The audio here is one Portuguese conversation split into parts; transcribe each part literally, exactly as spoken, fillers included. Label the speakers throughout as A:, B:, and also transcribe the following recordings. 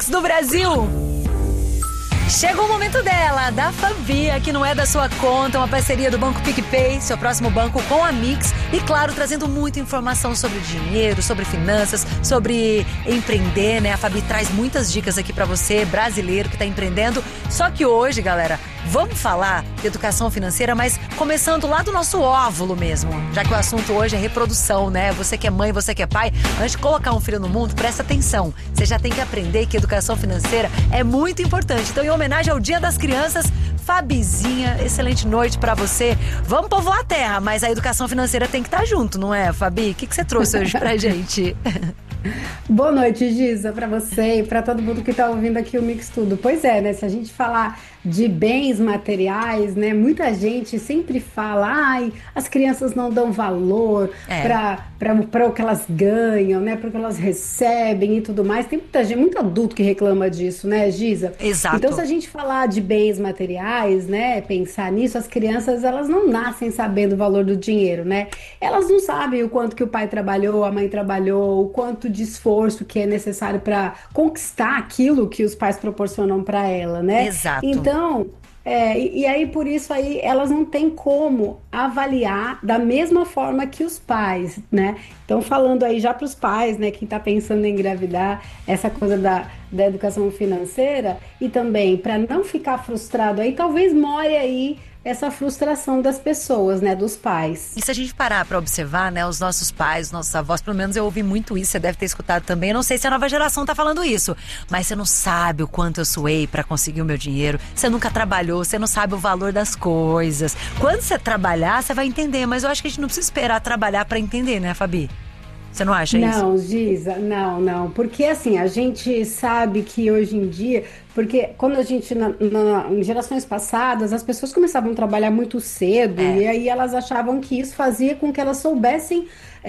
A: Pix do Brasil. Chegou o momento dela, da Fabi, que não é da sua conta, uma parceria do Banco PicPay, seu próximo banco com a Mix. E claro, trazendo muita informação sobre dinheiro, sobre finanças, sobre empreender, né? A Fabi traz muitas dicas aqui pra você, brasileiro que tá empreendendo. Só que hoje, galera, vamos falar de educação financeira, mas começando lá do nosso óvulo mesmo. Já que o assunto hoje é reprodução, né? Você que é mãe, você que é pai, antes de colocar um filho no mundo, presta atenção. Você já tem que aprender que educação financeira é muito importante. Então, em homenagem ao Dia das Crianças, Fabizinha, excelente noite pra você. Vamos povoar a terra, mas a educação financeira tem que estar junto, não é, Fabi? O que, que você trouxe hoje pra gente?
B: Boa noite, Giza, para você e para todo mundo que está ouvindo aqui o Mix Tudo. Pois é, né? Se a gente falar de bens materiais, né? Muita gente sempre fala, ai, as crianças não dão valor
A: É.
B: para o que elas ganham, né? Para o que elas recebem e tudo mais. Tem muita gente, muito adulto que reclama disso, né, Giza?
A: Exato.
B: Então, se a gente falar de bens materiais, né? Pensar nisso, as crianças, elas não nascem sabendo o valor do dinheiro, né? Elas não sabem o quanto que o pai trabalhou, a mãe trabalhou, o quanto de esforço que é necessário para conquistar aquilo que os pais proporcionam para ela, né?
A: Exato.
B: Então, é, e, e aí por isso aí elas não têm como avaliar da mesma forma que os pais, né? Então falando aí já para os pais, né? Quem está pensando em engravidar, essa coisa da, da educação financeira e também para não ficar frustrado aí, talvez more aí essa frustração das pessoas, né, dos pais.
A: E se a gente parar pra observar, né, os nossos pais, os nossos avós, pelo menos eu ouvi muito isso, você deve ter escutado também, eu não sei se a nova geração tá falando isso, mas você não sabe o quanto eu suei pra conseguir o meu dinheiro, você nunca trabalhou, você não sabe o valor das coisas. Quando você trabalhar, você vai entender, mas eu acho que a gente não precisa esperar trabalhar pra entender, né, Fabi? Você não acha isso?
B: Não, Giza, não, não. Porque assim, a gente sabe que hoje em dia, porque quando a gente, na, na, em gerações passadas, as pessoas começavam a trabalhar muito cedo
A: É.
B: e aí elas achavam que isso fazia com que elas soubessem,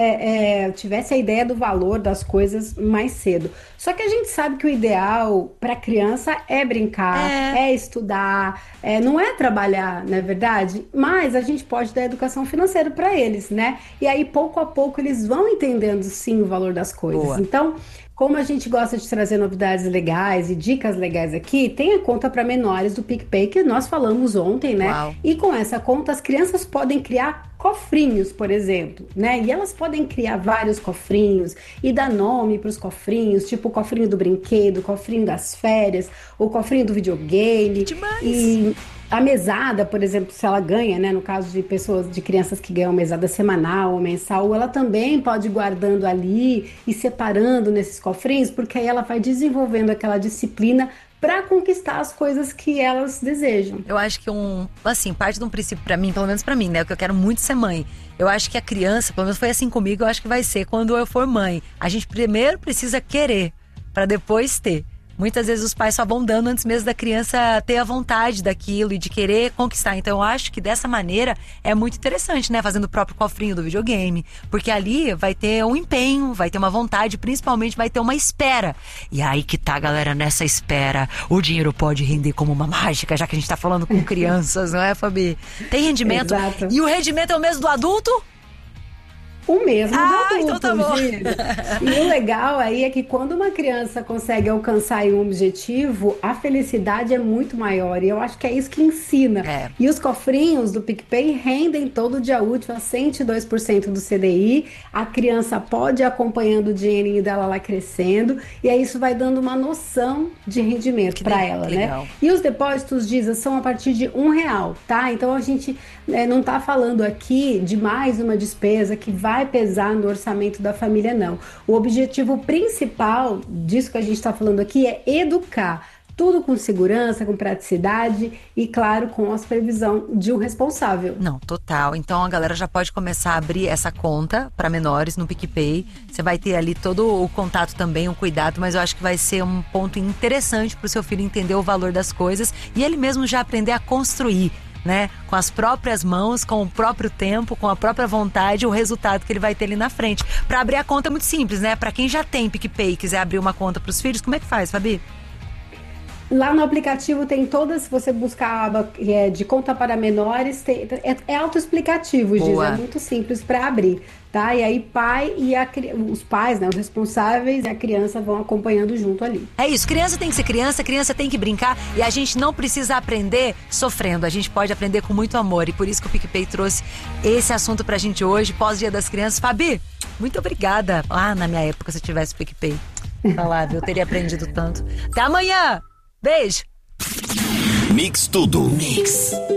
B: é, é, tivesse a ideia do valor das coisas mais cedo. Só que a gente sabe que o ideal para criança é brincar,
A: É.
B: é estudar, é, não é trabalhar, não é verdade? Mas a gente pode dar educação financeira para eles, né? E aí, pouco a pouco, eles vão entendendo sim o valor das coisas.
A: Boa.
B: Então, como a gente gosta de trazer novidades legais e dicas legais aqui, tem a conta para menores do PicPay que nós falamos ontem, né?
A: Uau.
B: E com essa conta as crianças podem criar cofrinhos, por exemplo, né? E elas podem criar vários cofrinhos e dar nome para os cofrinhos, tipo o cofrinho do brinquedo, o cofrinho das férias, o cofrinho do videogame.
A: Demais.
B: E a mesada, por exemplo, se ela ganha, né, no caso de pessoas, de crianças que ganham mesada semanal ou mensal, ela também pode ir guardando ali e separando nesses cofrinhos, porque aí ela vai desenvolvendo aquela disciplina para conquistar as coisas que elas desejam.
A: Eu acho que um, assim, parte de um princípio pra mim, pelo menos pra mim, né, que eu quero muito ser mãe. Eu acho que a criança, pelo menos foi assim comigo, eu acho que vai ser quando eu for mãe. A gente primeiro precisa querer, pra depois ter. Muitas vezes os pais só vão dando antes mesmo da criança ter a vontade daquilo e de querer conquistar. Então eu acho que dessa maneira é muito interessante, né? Fazendo o próprio cofrinho do videogame. Porque ali vai ter um empenho, vai ter uma vontade, principalmente vai ter uma espera. E aí que tá, galera, nessa espera, o dinheiro pode render como uma mágica, já que a gente tá falando com crianças, não é, Fabi? Tem rendimento.
B: Exato.
A: E o rendimento é o mesmo do adulto?
B: O mesmo
A: Ah,
B: do adulto,
A: então tá bom.
B: Giza. E o legal aí é que quando uma criança consegue alcançar aí um objetivo, a felicidade é muito maior. E eu acho que é isso que ensina.
A: É.
B: E os cofrinhos do PicPay rendem todo dia útil a cento e dois por cento do C D I. A criança pode ir acompanhando o dinheirinho dela lá crescendo. E aí isso vai dando uma noção de rendimento para
A: le-
B: ela,
A: legal.
B: né? E os depósitos, Giza, são a partir de um real, tá? Então a gente né, não tá falando aqui de mais uma despesa que vai pesar no orçamento da família, não. O objetivo principal disso que a gente está falando aqui é educar. Tudo com segurança, com praticidade e, claro, com a supervisão de um responsável.
A: Não, total. Então a galera já pode começar a abrir essa conta para menores no PicPay. Você vai ter ali todo o contato também, o cuidado, mas eu acho que vai ser um ponto interessante para o seu filho entender o valor das coisas e ele mesmo já aprender a construir, né? Com as próprias mãos, com o próprio tempo, com a própria vontade, o resultado que ele vai ter ali na frente. Para abrir a conta é muito simples, né? Para quem já tem PicPay e quiser abrir uma conta para os filhos, como é que faz, Fabi?
B: Lá no aplicativo tem todas, se você buscar a aba é, de conta para menores, tem, é, é autoexplicativo, Giz, é muito simples para abrir, tá? E aí pai e a, os pais, né, os responsáveis e a criança vão acompanhando junto ali.
A: É isso, criança tem que ser criança, criança tem que brincar e a gente não precisa aprender sofrendo, a gente pode aprender com muito amor e por isso que o PicPay trouxe esse assunto pra gente hoje, pós-dia das crianças. Fabi, muito obrigada. Ah, na minha época, se eu tivesse PicPay, tá lá, eu teria aprendido tanto. Até amanhã! Beijo!
C: Mix Tudo. Mix.